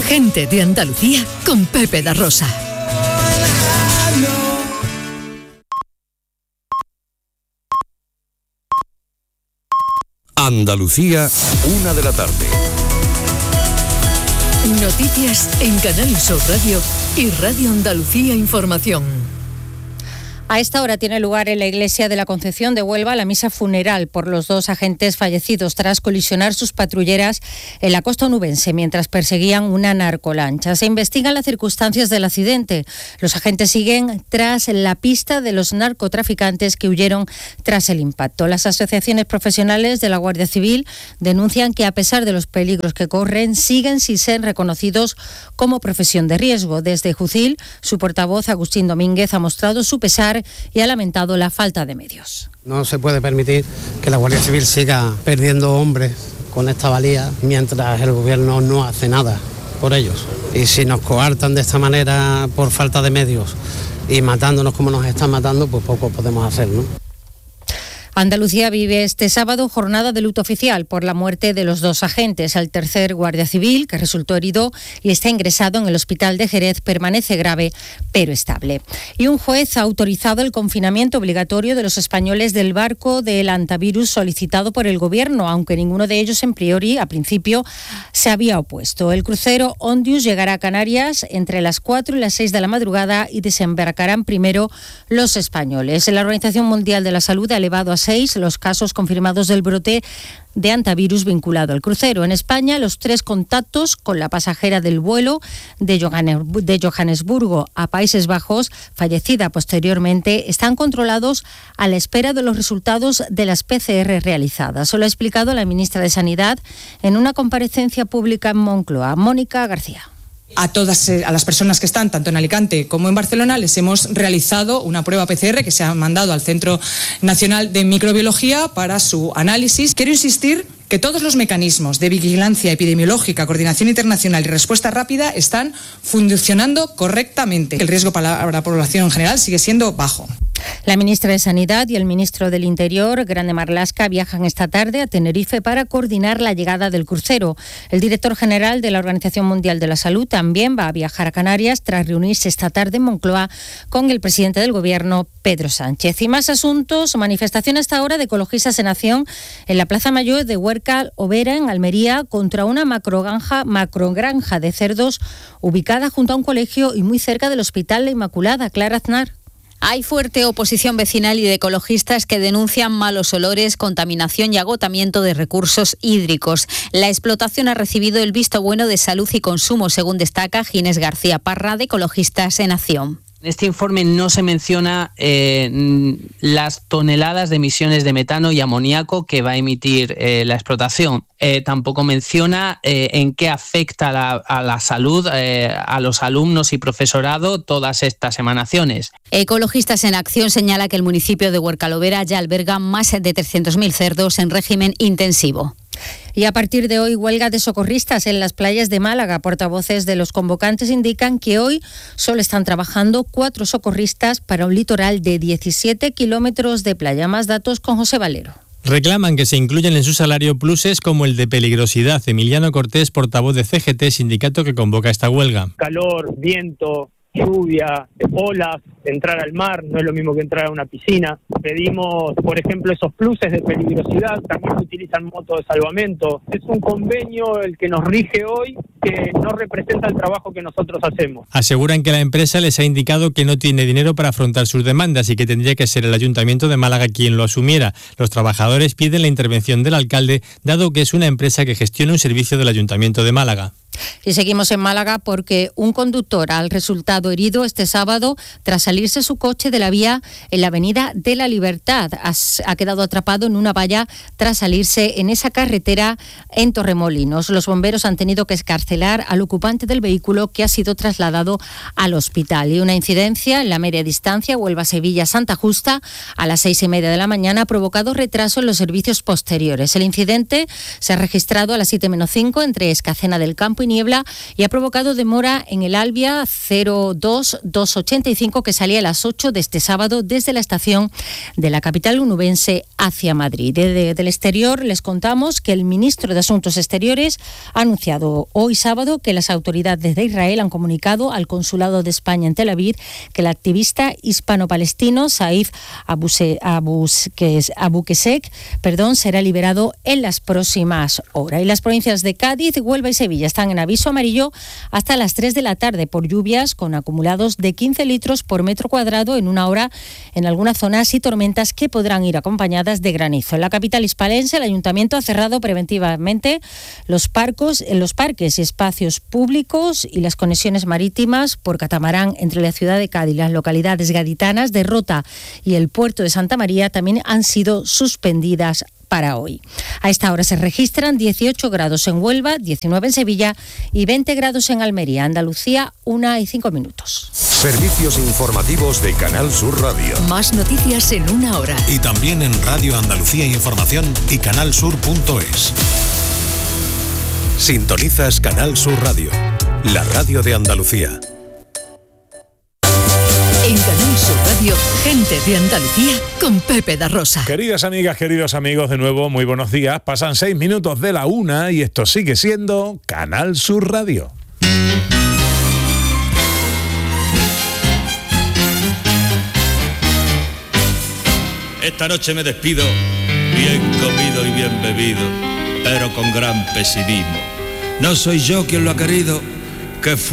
Gente de Andalucía con Pepe da Rosa. Andalucía, 1 de la tarde. Noticias en Canal Sur Radio y Radio Andalucía Información. A esta hora tiene lugar en la Iglesia de la Concepción de Huelva la misa funeral por los 2 agentes fallecidos tras colisionar sus patrulleras en la costa onubense mientras perseguían una narcolancha. Se investigan las circunstancias del accidente. Los agentes siguen tras la pista de los narcotraficantes que huyeron tras el impacto. Las asociaciones profesionales de la Guardia Civil denuncian que a pesar de los peligros que corren, siguen sin ser reconocidos como profesión de riesgo. Desde Jucil, su portavoz Agustín Domínguez ha mostrado su pesar y ha lamentado la falta de medios. No se puede permitir que la Guardia Civil siga perdiendo hombres con esta valía mientras el gobierno no hace nada por ellos. Y si nos coartan de esta manera por falta de medios y matándonos como nos están matando, pues poco podemos hacer, ¿no? Andalucía vive este sábado jornada de luto oficial por la muerte de los 2 agentes. El tercer guardia civil, que resultó herido y está ingresado en el hospital de Jerez, permanece grave pero estable. Y un juez ha autorizado el confinamiento obligatorio de los españoles del barco del antivirus solicitado por el gobierno, aunque ninguno de ellos a principio, se había opuesto. El crucero Ondius llegará a Canarias entre las 4 y las 6 de la madrugada y desembarcarán primero los españoles. La Organización Mundial de la Salud ha elevado a 6 los casos confirmados del brote de antivirus vinculado al crucero. En España, los 3 contactos con la pasajera del vuelo de Johannesburgo a Países Bajos, fallecida posteriormente, están controlados a la espera de los resultados de las PCR realizadas. Lo ha explicado la ministra de Sanidad en una comparecencia pública en Moncloa. Mónica García. A las personas que están tanto en Alicante como en Barcelona les hemos realizado una prueba PCR que se ha mandado al Centro Nacional de Microbiología para su análisis. Quiero insistir que todos los mecanismos de vigilancia epidemiológica, coordinación internacional y respuesta rápida están funcionando correctamente. El riesgo para la población en general sigue siendo bajo. La ministra de Sanidad y el ministro del Interior, Grande Marlaska, viajan esta tarde a Tenerife para coordinar la llegada del crucero. El director general de la Organización Mundial de la Salud también va a viajar a Canarias tras reunirse esta tarde en Moncloa con el presidente del Gobierno, Pedro Sánchez. Y más asuntos, manifestación hasta ahora de ecologistas en acción en la Plaza Mayor de Huércal Overa, en Almería, contra una macrogranja de cerdos ubicada junto a un colegio y muy cerca del Hospital La Inmaculada. Clara Aznar. Hay fuerte oposición vecinal y de ecologistas que denuncian malos olores, contaminación y agotamiento de recursos hídricos. La explotación ha recibido el visto bueno de Salud y Consumo, según destaca Ginés García Parra, de Ecologistas en Acción. En este informe no se menciona las toneladas de emisiones de metano y amoníaco que va a emitir la explotación. Tampoco menciona en qué afecta a la salud, a los alumnos y profesorado todas estas emanaciones. Ecologistas en Acción señala que el municipio de Huércal Overa ya alberga más de 300.000 cerdos en régimen intensivo. Y a partir de hoy, huelga de socorristas en las playas de Málaga. Portavoces de los convocantes indican que hoy solo están trabajando 4 socorristas para un litoral de 17 kilómetros de playa. Más datos con José Valero. Reclaman que se incluyan en su salario pluses como el de peligrosidad. Emiliano Cortés, portavoz de CGT, sindicato que convoca esta huelga. Calor, viento, lluvia, olas, entrar al mar no es lo mismo que entrar a una piscina. Pedimos, por ejemplo, esos pluses de peligrosidad, también se utilizan motos de salvamento. Es un convenio el que nos rige hoy que no representa el trabajo que nosotros hacemos. Aseguran que la empresa les ha indicado que no tiene dinero para afrontar sus demandas y que tendría que ser el Ayuntamiento de Málaga quien lo asumiera. Los trabajadores piden la intervención del alcalde, dado que es una empresa que gestiona un servicio del Ayuntamiento de Málaga. Y seguimos en Málaga porque un conductor ha resultado herido este sábado tras salirse su coche de la vía en la Avenida de la Libertad. Ha quedado atrapado en una valla tras salirse en esa carretera en Torremolinos. Los bomberos han tenido que excarcelar al ocupante del vehículo, que ha sido trasladado al hospital. Y una incidencia en la media distancia Huelva-Sevilla-Santa Justa a las 6:30 de la mañana ha provocado retraso en los servicios posteriores. El incidente se ha registrado a las 7:05 entre Escacena del Campo y niebla y ha provocado demora en el Albia 02285 que salía a las 8 de este sábado desde la estación de la capital onubense hacia Madrid. Desde el exterior les contamos que el ministro de Asuntos Exteriores ha anunciado hoy sábado que las autoridades de Israel han comunicado al Consulado de España en Tel Aviv que el activista hispano-palestino Saif Abukesek será liberado en las próximas horas. Y las provincias de Cádiz, Huelva y Sevilla están en aviso amarillo hasta las 3 de la tarde por lluvias con acumulados de 15 litros por metro cuadrado en una hora en algunas zonas y tormentas que podrán ir acompañadas de granizo. En la capital hispalense, el Ayuntamiento ha cerrado preventivamente los parques y espacios públicos y las conexiones marítimas por catamarán entre la ciudad de Cádiz y las localidades gaditanas de Rota y el puerto de Santa María también han sido suspendidas para hoy. A esta hora se registran 18 grados en Huelva, 19 en Sevilla y 20 grados en Almería. Andalucía, 1:05. Servicios informativos de Canal Sur Radio. Más noticias en una hora. Y también en Radio Andalucía Información y canalsur.es. Sintonizas Canal Sur Radio, la radio de Andalucía. En Canal Sur Radio, gente de Andalucía con Pepe da Rosa. Queridas amigas, queridos amigos, de nuevo, muy buenos días. Pasan 6 minutos de la 1 y esto sigue siendo Canal Sur Radio. Esta noche me despido, bien comido y bien bebido, pero con gran pesimismo. No soy yo quien lo ha querido, que fue